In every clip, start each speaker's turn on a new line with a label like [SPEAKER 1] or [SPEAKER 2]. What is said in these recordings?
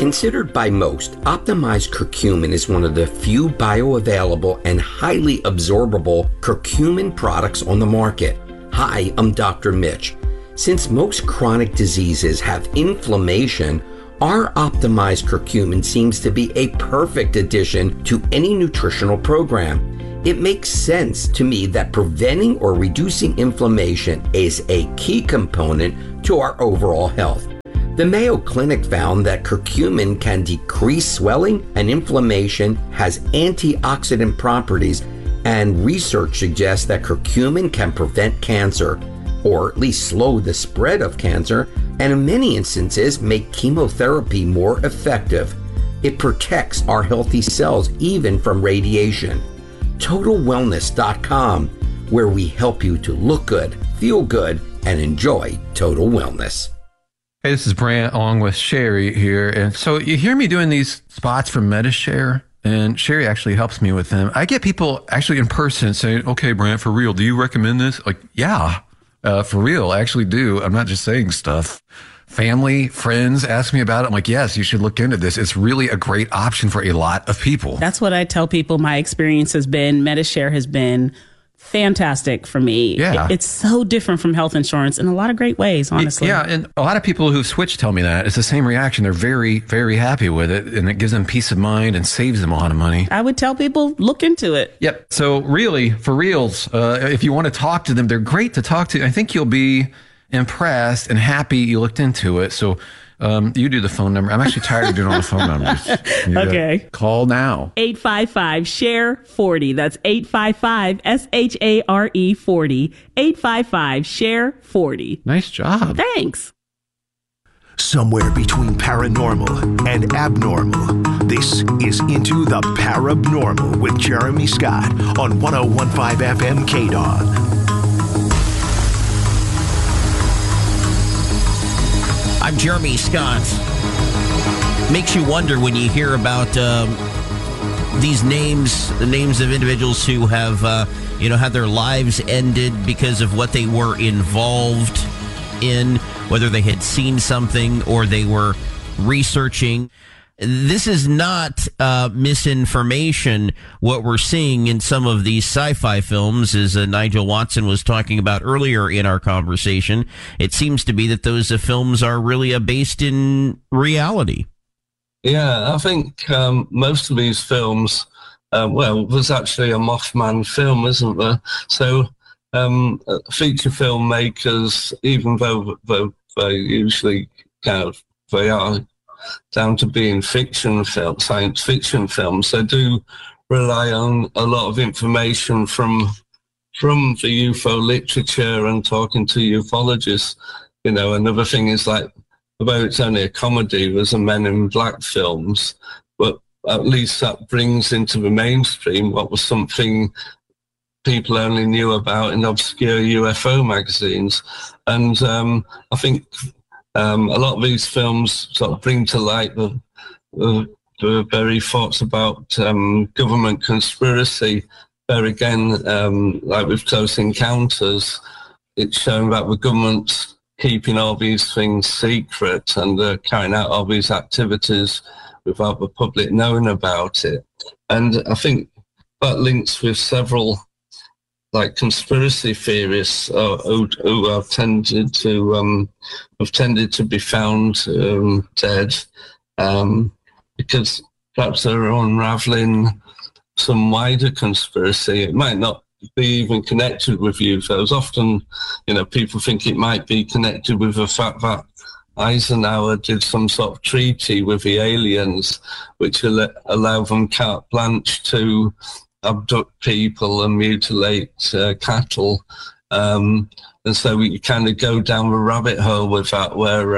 [SPEAKER 1] Considered by most, optimized curcumin is one of the few bioavailable and highly absorbable curcumin products on the market. Hi, I'm Dr. Mitch. Since most chronic diseases have inflammation, our optimized curcumin seems to be a perfect addition to any nutritional program. It makes sense to me that preventing or reducing inflammation is a key component to our overall health. The Mayo Clinic found that curcumin can decrease swelling and inflammation, has antioxidant properties, and research suggests that curcumin can prevent cancer, or at least slow the spread of cancer, and in many instances make chemotherapy more effective. It protects our healthy cells even from radiation. TotalWellness.com, where we help you to look good, feel good, and enjoy total wellness.
[SPEAKER 2] Hey, this is Brant along with Sherry here. And so you hear me doing these spots for Medi-Share, and Sherry actually helps me with them. I get people actually in person saying, okay, Brant, for real, do you recommend this? Like, yeah, for real, I actually do. I'm not just saying stuff. Family, friends ask me about it. I'm like, yes, you should look into this. It's really a great option for a lot of people.
[SPEAKER 3] That's what I tell people. My experience has been, Medi-Share has been fantastic for me.
[SPEAKER 2] Yeah.
[SPEAKER 3] It's so different from health insurance in a lot of great ways, honestly.
[SPEAKER 2] Yeah, and a lot of people who've switched tell me that. It's the same reaction. They're very, very happy with it, and it gives them peace of mind and saves them a lot of money.
[SPEAKER 3] I would tell people, look into it.
[SPEAKER 2] Yep. So really, for reals, if you want to talk to them, they're great to talk to. I think you'll be impressed and happy you looked into it. So you do the phone number. I'm actually tired of doing all the phone numbers.
[SPEAKER 3] Okay.
[SPEAKER 2] Call now.
[SPEAKER 3] 855-SHARE-40. That's 855-SHARE-40. 855-SHARE-40.
[SPEAKER 2] Nice job.
[SPEAKER 3] Thanks.
[SPEAKER 4] Somewhere between paranormal and abnormal, this is Into the Parabnormal with Jeremy Scott on 101.5 FM KDON.
[SPEAKER 5] I'm Jeremy Scott. Makes you wonder when you hear about these names, the names of individuals who have, had their lives ended because of what they were involved in, whether they had seen something or they were researching. This is not misinformation. What we're seeing in some of these sci-fi films, as Nigel Watson was talking about earlier in our conversation, it seems to be that those films are really based in reality.
[SPEAKER 6] Yeah, I think most of these films, there's actually a Mothman film, isn't there? So feature filmmakers, even though they usually they are down to being science fiction films, they do rely on a lot of information from the UFO literature and talking to ufologists. Another thing is although it's only a comedy, there's a Men in Black films, but at least that brings into the mainstream what was something people only knew about in obscure UFO magazines. And I think a lot of these films sort of bring to light the very thoughts about government conspiracy. There again, like with Close Encounters, it's shown that the government's keeping all these things secret and carrying out all these activities without the public knowing about it. And I think that links with several conspiracy theorists who have tended to be found dead because perhaps they're unraveling some wider conspiracy. It might not be even connected with UFOs. Often, people think it might be connected with the fact that Eisenhower did some sort of treaty with the aliens, which allow them carte blanche to abduct people and mutilate cattle. And so we kind of go down the rabbit hole with that, where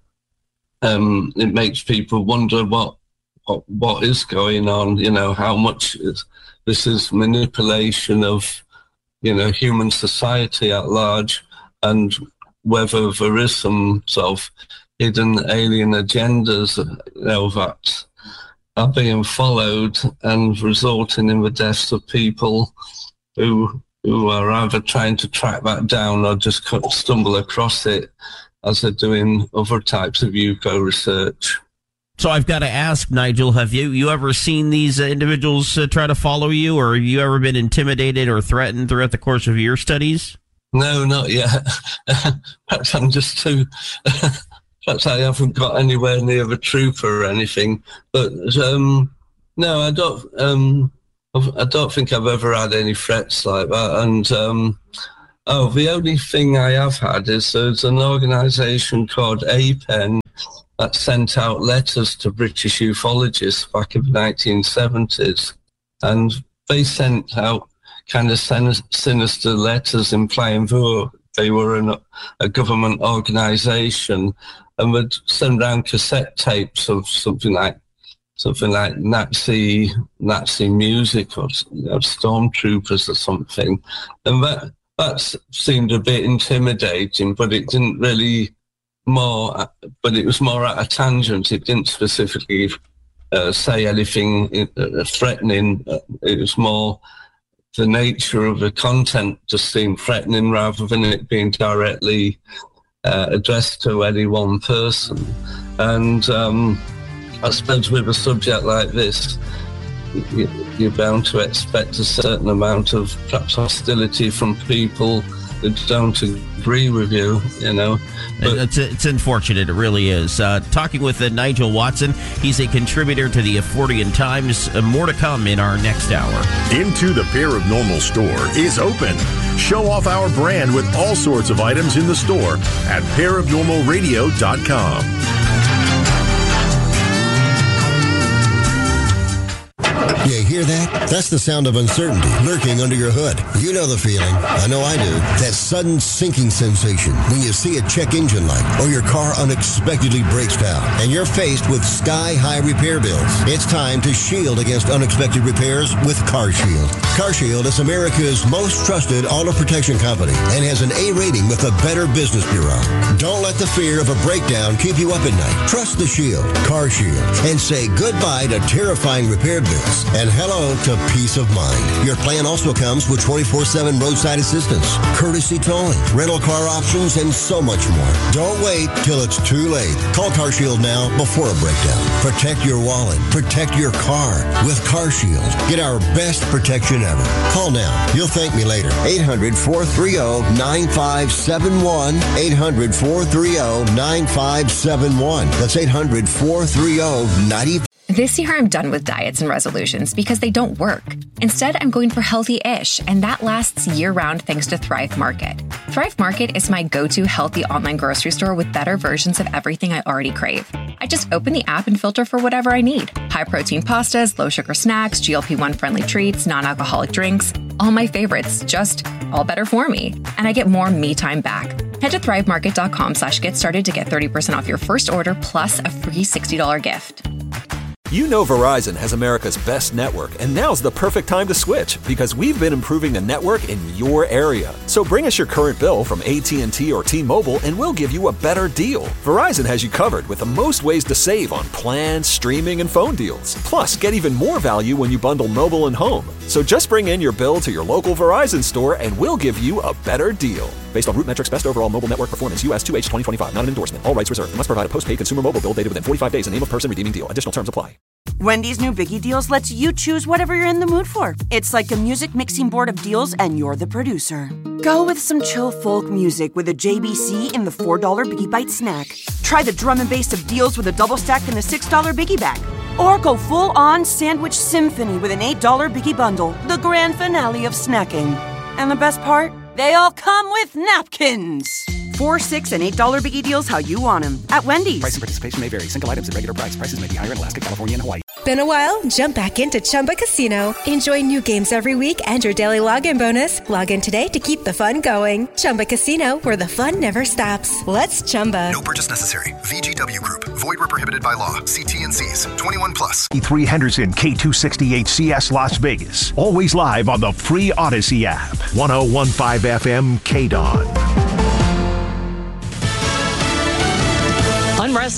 [SPEAKER 6] it makes people wonder what is going on, how much this is manipulation of, human society at large, and whether there is some sort of hidden alien agendas, that are being followed and resulting in the deaths of people who are either trying to track that down or just stumble across it as they're doing other types of UFO research.
[SPEAKER 5] So I've got to ask, Nigel, have you ever seen these individuals try to follow you, or have you ever been intimidated or threatened throughout the course of your studies?
[SPEAKER 6] No, not yet. Perhaps I'm just too... perhaps I haven't got anywhere near the trooper or anything. But no, I don't think I've ever had any threats like that. And the only thing I have had is there's an organisation called APEN that sent out letters to British ufologists back in the 1970s. And they sent out kind of sinister letters implying they were a government organisation, and would send around cassette tapes of something like Nazi music or stormtroopers or something. And that seemed a bit intimidating, but it didn't really but it was more at a tangent. It didn't specifically say anything threatening. It was more the nature of the content just seemed threatening rather than it being directly addressed to any one person. And I suppose with a subject like this, you're bound to expect a certain amount of perhaps hostility from people that don't agree with you, But
[SPEAKER 5] it's unfortunate, it really is. Talking with Nigel Watson, he's a contributor to the Fortean Times. More to come in our next hour.
[SPEAKER 4] Into the Paranormal store is open. Show off our brand with all sorts of items in the store at paranormalradio.com.
[SPEAKER 7] You hear that? That's the sound of uncertainty lurking under your hood. You know the feeling. I know I do. That sudden sinking sensation when you see a check engine light or your car unexpectedly breaks down and you're faced with sky-high repair bills. It's time to shield against unexpected repairs with CarShield. CarShield is America's most trusted auto protection company and has an A rating with the Better Business Bureau. Don't let the fear of a breakdown keep you up at night. Trust the Shield, CarShield, and say goodbye to terrifying repair bills and hello to peace of mind. Your plan also comes with 24/7 roadside assistance, courtesy towing, rental car options, and so much more. Don't wait till it's too late. Call CarShield now before a breakdown. Protect your wallet. Protect your car with CarShield. Get our best protection ever. Call now. You'll thank me later. 800-430-9571. 800-430-9571. That's 800-430-9571.
[SPEAKER 8] This year, I'm done with diets and resolutions because they don't work. Instead, I'm going for healthy-ish, and that lasts year-round thanks to Thrive Market. Thrive Market is my go-to healthy online grocery store with better versions of everything I already crave. I just open the app and filter for whatever I need. High-protein pastas, low-sugar snacks, GLP-1-friendly treats, non-alcoholic drinks. All my favorites, just all better for me. And I get more me time back. Head to thrivemarket.com/get started to get 30% off your first order plus a free $60 gift.
[SPEAKER 9] You know Verizon has America's best network, and now's the perfect time to switch because we've been improving the network in your area. So bring us your current bill from AT&T or T-Mobile and we'll give you a better deal. Verizon has you covered with the most ways to save on plans, streaming, and phone deals. Plus, get even more value when you bundle mobile and home. So just bring in your bill to your local Verizon store and we'll give you a better deal. Based on Root Metrics Best Overall Mobile Network Performance, US 2H 2025. Not an endorsement. All rights reserved. You must provide a postpaid consumer mobile bill dated within 45 days and name of person redeeming deal. Additional terms apply.
[SPEAKER 10] Wendy's new Biggie Deals lets you choose whatever you're in the mood for. It's like a music mixing board of deals and you're the producer. Go with some chill folk music with a JBC in the $4 Biggie Bite snack. Try the drum and bass of deals with a double stack in the $6 Biggie Bag. Or go full-on sandwich symphony with an $8 Biggie Bundle, the grand finale of snacking. And the best part? They all come with napkins. $4, $6, and $8 Biggie Deals how you want them at Wendy's.
[SPEAKER 11] Price and participation may vary. Single items at regular price. Prices may be higher in Alaska, California, and Hawaii.
[SPEAKER 12] Been a while? Jump back into Chumba Casino. Enjoy new games every week and your daily login bonus. Log in today to keep the fun going. Chumba Casino, where the fun never stops. Let's Chumba.
[SPEAKER 13] No purchase necessary. VGW Group. Void where prohibited by law. See T&Cs. 21 plus.
[SPEAKER 4] E3 Henderson, K268CS Las Vegas. Always live on the free Odyssey app. 1015 FM KDON.
[SPEAKER 14] Unrest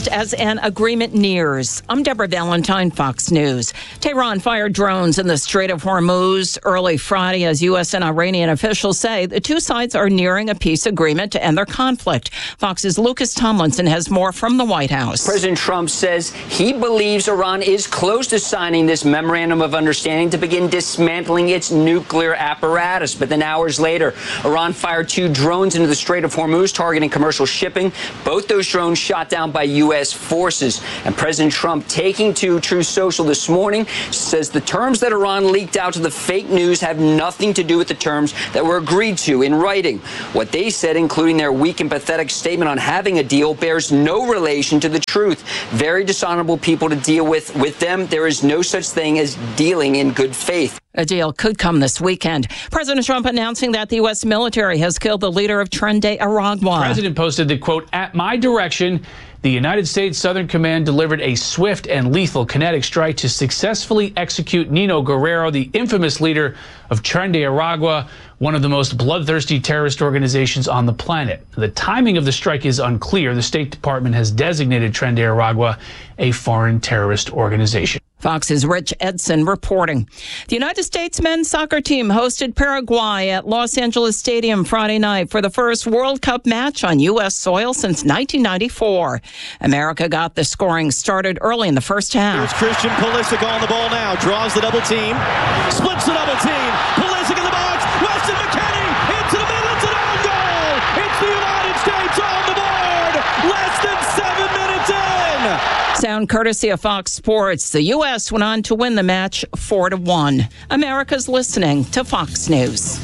[SPEAKER 14] just as an agreement nears. I'm Deborah Valentine, Fox News. Tehran fired drones in the Strait of Hormuz early Friday as U.S. and Iranian officials say the two sides are nearing a peace agreement to end their conflict. Fox's Lucas Tomlinson has more from the White House.
[SPEAKER 15] President Trump says he believes Iran is close to signing this memorandum of understanding to begin dismantling its nuclear apparatus. But then hours later, Iran fired 2 drones into the Strait of Hormuz targeting commercial shipping. Both those drones shot down by U.S. forces. And President Trump, taking to Truth Social this morning, says the terms that Iran leaked out to the fake news have nothing to do with the terms that were agreed to in writing. What they said, including their weak and pathetic statement on having a deal, bears no relation to the truth. Very dishonorable people to deal with. With them, there is no such thing as dealing in good faith.
[SPEAKER 14] A deal could come this weekend. President Trump announcing that the U.S. military has killed the leader of Tren de Aragua.
[SPEAKER 16] The president posted that, quote, "At my direction, the United States Southern Command delivered a swift and lethal kinetic strike to successfully execute Nino Guerrero, the infamous leader of Tren de Aragua, one of the most bloodthirsty terrorist organizations on the planet." The timing of the strike is unclear. The State Department has designated Tren de Aragua a foreign terrorist organization.
[SPEAKER 14] Fox's Rich Edson reporting. The United States men's soccer team hosted Paraguay at Los Angeles Stadium Friday night for the first World Cup match on U.S. soil since 1994. America got the scoring started early in the first half.
[SPEAKER 17] Here's Christian Pulisic on the ball now. Draws the double team. Splits the double team. Pulisic in the box. Weston McKennie into the middle. It's an own goal. It's the United States on the board. Less than 7 minutes in.
[SPEAKER 14] Sound courtesy of Fox Sports. The U.S. went on to win the match 4-1. America's listening to Fox News.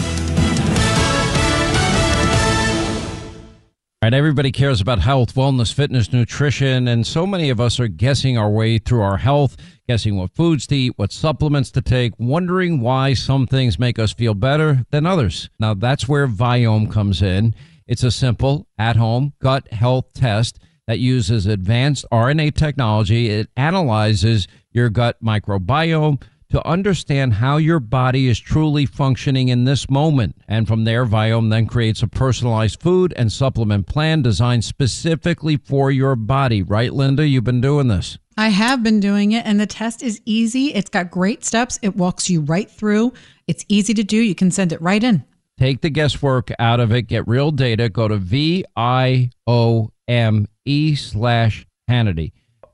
[SPEAKER 18] All right, everybody cares about health, wellness, fitness, nutrition, and so many of us are guessing our way through our health, guessing what foods to eat, what supplements to take, wondering why some things make us feel better than others. Now, that's where Viome comes in. It's a simple, at-home gut health test that uses advanced RNA technology. It analyzes your gut microbiome to understand how your body is truly functioning in this moment. And from there, Viome then creates a personalized food and supplement plan designed specifically for your body. Right, Linda? You've been doing this.
[SPEAKER 19] I have been doing it, and the test is easy. It's got great steps. It walks you right through. It's easy to do. You can send it right in.
[SPEAKER 18] Take the guesswork out of it. Get real data. Go to VIOME/Hannity.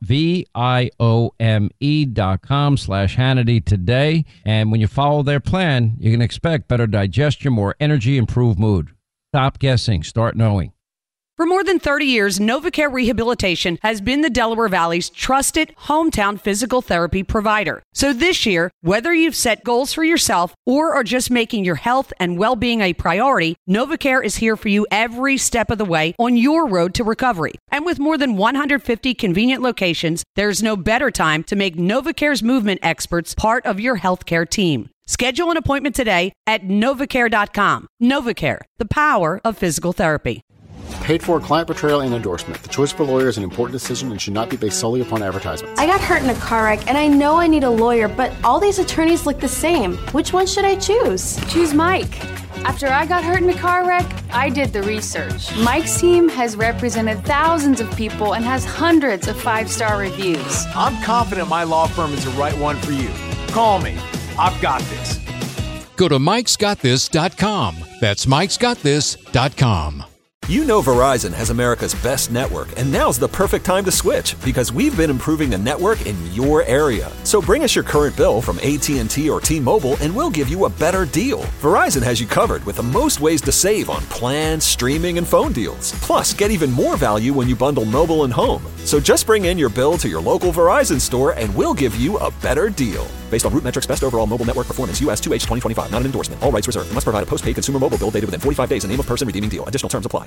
[SPEAKER 18] VIOME.com/Hannity today. And when you follow their plan, you can expect better digestion, more energy, improved mood. Stop guessing. Start knowing.
[SPEAKER 20] For more than 30 years, NovaCare Rehabilitation has been the Delaware Valley's trusted hometown physical therapy provider. So this year, whether you've set goals for yourself or are just making your health and well-being a priority, NovaCare is here for you every step of the way on your road to recovery. And with more than 150 convenient locations, there's no better time to make NovaCare's movement experts part of your healthcare team. Schedule an appointment today at novacare.com. NovaCare, the power of physical therapy.
[SPEAKER 21] Paid for client portrayal and endorsement. The choice of a lawyer is an important decision and should not be based solely upon advertisements.
[SPEAKER 22] I got hurt in a car wreck and I know I need a lawyer, but all these attorneys look the same. Which one should I choose?
[SPEAKER 23] Choose Mike. After I got hurt in a car wreck, I did the research. Mike's team has represented thousands of people and has hundreds of 5-star reviews.
[SPEAKER 24] I'm confident my law firm is the right one for you. Call me. I've got this.
[SPEAKER 25] Go to mikesgotthis.com. That's mikesgotthis.com.
[SPEAKER 9] You know Verizon has America's best network, and now's the perfect time to switch because we've been improving the network in your area. So bring us your current bill from AT&T or T-Mobile, and we'll give you a better deal. Verizon has you covered with the most ways to save on plans, streaming, and phone deals. Plus, get even more value when you bundle mobile and home. So just bring in your bill to your local Verizon store, and we'll give you a better deal. Based on Root Metrics Best Overall Mobile Network Performance, US 2H 2025. Not an endorsement. All rights reserved. You must provide a postpaid consumer mobile bill dated within 45 days and name of person redeeming deal. Additional terms apply.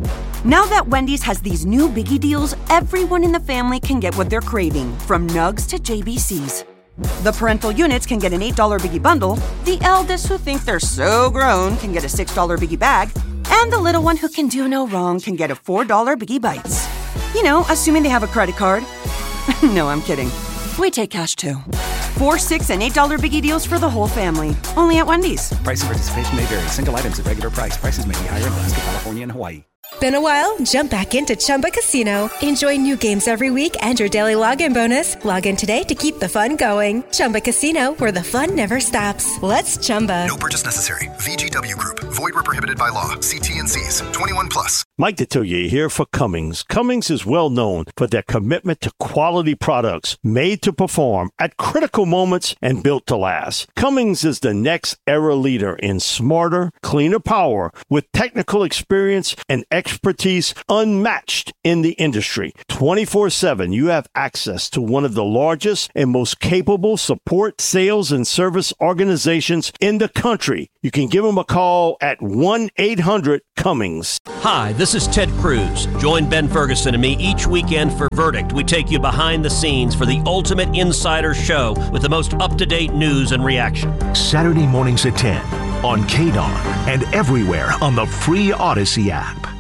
[SPEAKER 10] Now that Wendy's has these new biggie deals, everyone in the family can get what they're craving, from Nugs to JBCs. The parental units can get an $8 biggie bundle, the eldest who think they're so grown can get a $6 biggie bag, and the little one who can do no wrong can get a $4 biggie bites. You know, assuming they have a credit card. No, I'm kidding. We take cash too. 4, $6, and $8 biggie deals for the whole family. Only at Wendy's.
[SPEAKER 11] Price and participation may vary. Single items at regular price. Prices may be higher in Alaska, California, and Hawaii.
[SPEAKER 12] Been a while? Jump back into Chumba Casino. Enjoy new games every week and your daily login bonus. Log in today to keep the fun going. Chumba Casino, where the fun never stops. Let's Chumba.
[SPEAKER 13] No purchase necessary. VGW Group. Void where prohibited by law. See T&Cs. 21 plus.
[SPEAKER 1] Mike Detillier here for Cummins. Cummins is well known for their commitment to quality products made to perform at critical moments and built to last. Cummins is the next era leader in smarter, cleaner power with technical experience and expertise unmatched in the industry. 24/7, you have access to one of the largest and most capable support, sales, and service organizations in the country. You can give them a call at 1-800-CUMMINS.
[SPEAKER 2] Hi, this is Ted Cruz. Join Ben Ferguson and me each weekend for Verdict. We take you behind the scenes for the ultimate insider show with the most up-to-date news and reaction.
[SPEAKER 4] Saturday mornings at 10 on KDON and everywhere on the free Odyssey app.